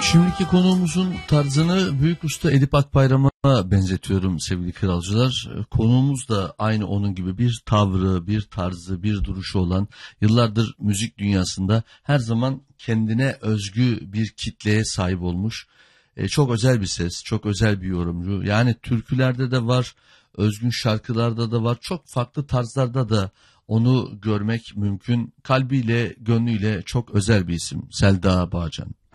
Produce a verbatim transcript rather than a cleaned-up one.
Şimdiki konuğumuzun tarzını Büyük Usta Edip Akbayram'a benzetiyorum sevgili kralcılar. Konuğumuz da aynı onun gibi bir tavrı, bir tarzı, bir duruşu olan, yıllardır müzik dünyasında her zaman kendine özgü bir kitleye sahip olmuş. E, çok özel bir ses, çok özel bir yorumcu. Yani türkülerde de var, özgün şarkılarda da var, çok farklı tarzlarda da onu görmek mümkün. Kalbiyle, gönlüyle çok özel bir isim Selda Bağcan.